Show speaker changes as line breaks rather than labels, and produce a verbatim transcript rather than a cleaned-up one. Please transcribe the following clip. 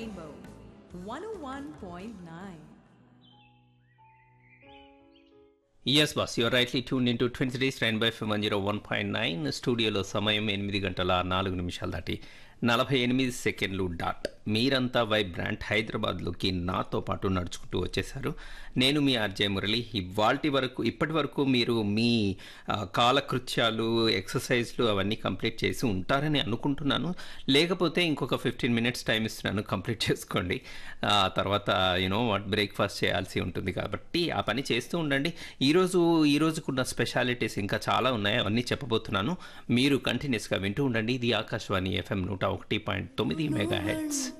Rainbow one oh one point nine.
Yes, boss. You're rightly tuned into Twin Cities Rainbow F M one zero one point nine. స్టూడియోలో సమయం ఎనిమిది గంటల నాలుగు నిమిషాలు దాటి నలభై ఎనిమిది సెకండ్లు డాట్. మీరంతా వైబ్రాంట్ హైదరాబాద్లోకి నాతో పాటు నడుచుకుంటూ వచ్చేసారు. నేను మీ ఆర్జే మురళి. ఇవాల్టి వరకు ఇప్పటి వరకు మీరు మీ ఆ, కాలకృత్యాలు ఎక్సర్సైజ్లు అవన్నీ కంప్లీట్ చేసి ఉంటారని అనుకుంటున్నాను. లేకపోతే ఇంకొక ఫిఫ్టీన్ మినిట్స్ టైం ఇస్తున్నాను, కంప్లీట్ చేసుకోండి. ఆ తర్వాత యూనో వాట్ బ్రేక్ఫాస్ట్ చేయాల్సి ఉంటుంది కాబట్టి ఆ పని చేస్తూ ఉండండి. ఈరోజు ఈ రోజుకున్న స్పెషాలిటీస్ ఇంకా చాలా ఉన్నాయి, అవన్నీ చెప్పబోతున్నాను. మీరు కంటిన్యూస్గా వింటూ ఉండండి. ఇది ఆకాశవాణి ఎఫ్ఎం నూట ఒకటి పాయింట్ తొమ్మిది మెగా హెడ్స్.